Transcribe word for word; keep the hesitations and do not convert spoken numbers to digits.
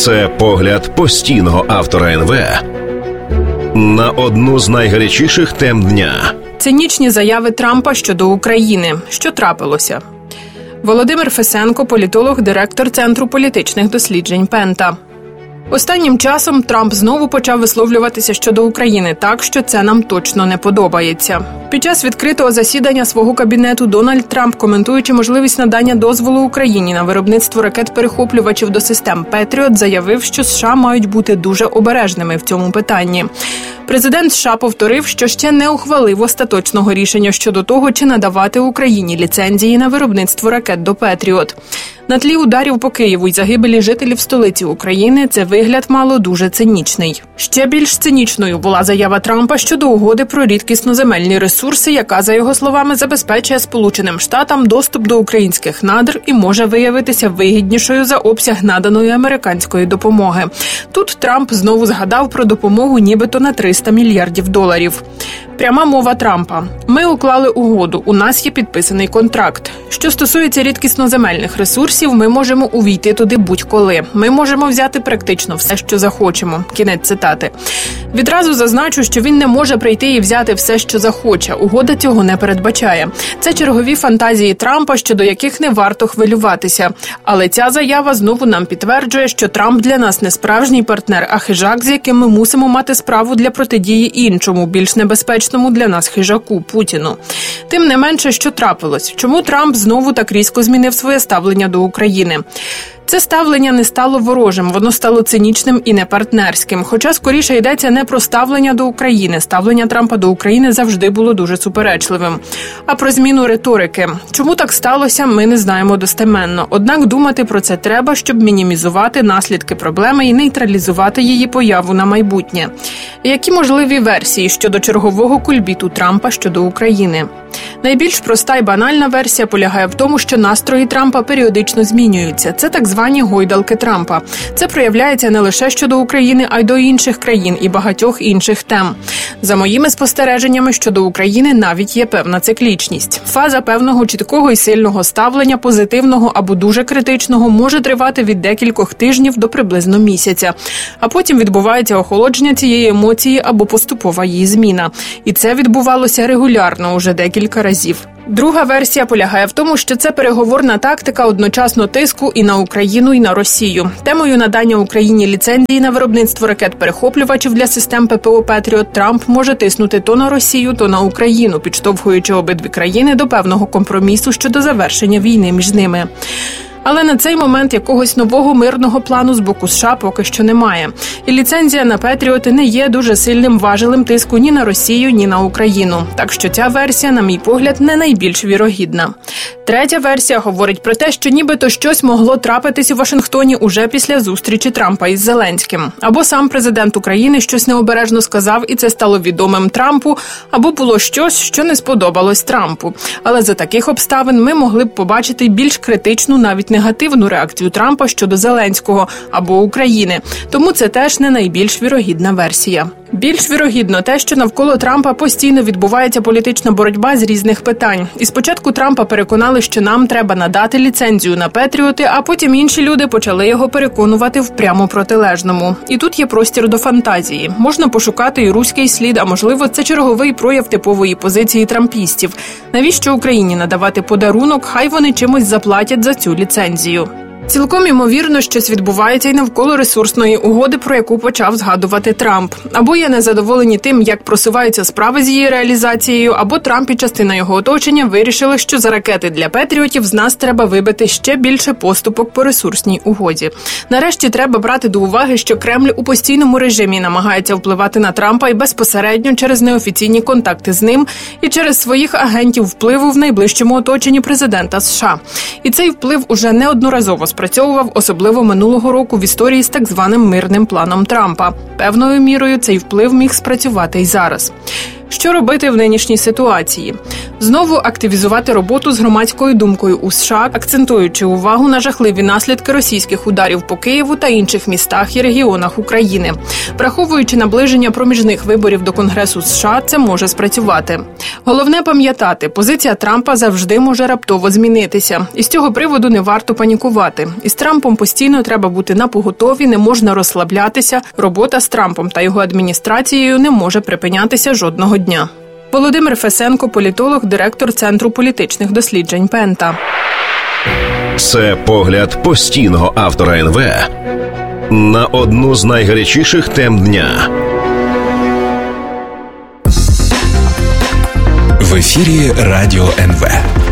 Це погляд постійного автора ен ве на одну з найгарячіших тем дня. Цинічні заяви Трампа щодо України. Що трапилося? Володимир Фесенко, політолог, директор Центру політичних досліджень Пента. Останнім часом Трамп знову почав висловлюватися щодо України так, що це нам точно не подобається. Під час відкритого засідання свого кабінету Дональд Трамп, коментуючи можливість надання дозволу Україні на виробництво ракет-перехоплювачів до систем Петріот, заявив, що США мають бути дуже обережними в цьому питанні. Президент США повторив, що ще не ухвалив остаточного рішення щодо того, чи надавати Україні ліцензії на виробництво ракет до Петріот. На тлі ударів по Києву й загибелі жителів столиці України це вигляд мало дуже цинічний. Ще більш цинічною була заява Трампа щодо угоди про рідкісноземельні ресурси, яка, за його словами, забезпечує Сполученим Штатам доступ до українських надр і може виявитися вигіднішою за обсяг наданої американської допомоги. Тут Трамп знову згадав про допомогу нібито на триста мільярдів доларів. Пряма мова Трампа. Ми уклали угоду, у нас є підписаний контракт. Що стосується рідкісноземельних ресурсів, ми можемо увійти туди будь-коли. Ми можемо взяти практично все, що захочемо. Кінець цитати. Відразу зазначу, що він не може прийти і взяти все, що захоче. Угода цього не передбачає. Це чергові фантазії Трампа, щодо яких не варто хвилюватися. Але ця заява знову нам підтверджує, що Трамп для нас не справжній партнер, а хижак, з яким ми мусимо мати справу для протидії іншому, більш небезпечному для нас хижаку – Путіну. Тим не менше, що трапилось? Чому Трамп знову так різко змінив своє ставлення до України? Це ставлення не стало ворожим, воно стало цинічним і непартнерським. Хоча скоріше йдеться не про ставлення до України. Ставлення Трампа до України завжди було дуже суперечливим. А про зміну риторики. Чому так сталося, ми не знаємо достеменно. Однак думати про це треба, щоб мінімізувати наслідки проблеми і нейтралізувати її появу на майбутнє. Які можливі версії щодо чергового кульбіту Трампа щодо України? Найбільш проста і банальна версія полягає в тому, що настрої Трампа періодично змінюються. Це так звані гойдалки Трампа. Це проявляється не лише щодо України, а й до інших країн і багатьох інших тем. За моїми спостереженнями, щодо України навіть є певна циклічність. Фаза певного чіткого і сильного ставлення, позитивного або дуже критичного, може тривати від декількох тижнів до приблизно місяця. А потім відбувається охолодження цієї емоції або поступова її зміна. І це відбувалося регулярно уже декілька разів. Друга версія полягає в тому, що це переговорна тактика одночасно тиску і на Україну, і на Росію. Темою надання Україні ліцензії на виробництво ракет-перехоплювачів для систем ППО «Петріот» Трамп може тиснути то на Росію, то на Україну, підштовхуючи обидві країни до певного компромісу щодо завершення війни між ними. Але на цей момент якогось нового мирного плану з боку США поки що немає. І ліцензія на «Петріоти» не є дуже сильним важелем тиску ні на Росію, ні на Україну. Так що ця версія, на мій погляд, не найбільш вірогідна. Третя версія говорить про те, що нібито щось могло трапитись у Вашингтоні уже після зустрічі Трампа із Зеленським. Або сам президент України щось необережно сказав, і це стало відомим Трампу, або було щось, що не сподобалось Трампу. Але за таких обставин ми могли б побачити більш критичну, навіть негативну реакцію Трампа щодо Зеленського або України. Тому це теж не найбільш вірогідна версія. Більш вірогідно те, що навколо Трампа постійно відбувається політична боротьба з різних питань. І спочатку Трампа переконали, що нам треба надати ліцензію на «Петріоти», а потім інші люди почали його переконувати в прямо протилежному. І тут є простір до фантазії. Можна пошукати і руський слід, а можливо це черговий прояв типової позиції трампістів. Навіщо Україні надавати подарунок, хай вони чимось заплатять за цю ліцензію. Цілком ймовірно, щось відбувається і навколо ресурсної угоди, про яку почав згадувати Трамп. Або є незадоволені тим, як просуваються справи з її реалізацією, або Трамп і частина його оточення вирішили, що за ракети для «Петріотів» з нас треба вибити ще більше поступок по ресурсній угоді. Нарешті треба брати до уваги, що Кремль у постійному режимі намагається впливати на Трампа і безпосередньо через неофіційні контакти з ним і через своїх агентів впливу в найближчому оточенні президента США. І цей вплив уже неодноразово спрацьовував, особливо минулого року в історії з так званим мирним планом Трампа. Певною мірою цей вплив міг спрацювати і зараз. Що робити в нинішній ситуації? Знову активізувати роботу з громадською думкою у США, акцентуючи увагу на жахливі наслідки російських ударів по Києву та інших містах і регіонах України. Враховуючи наближення проміжних виборів до Конгресу США, це може спрацювати. Головне пам'ятати, позиція Трампа завжди може раптово змінитися. І з цього приводу не варто панікувати. Із Трампом постійно треба бути напоготові, не можна розслаблятися. Робота з Трампом та його адміністрацією не може припинятися жодного дня. Володимир Фесенко, політолог, директор Центру політичних досліджень Пента. Це погляд постійного автора ен ве на одну з найгарячіших тем дня. В ефірі Радіо ен ве.